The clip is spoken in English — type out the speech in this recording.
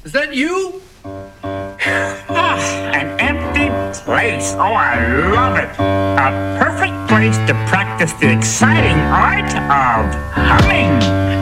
Is that you? An empty place. Oh, I love it. A perfect place to practice the exciting art of humming.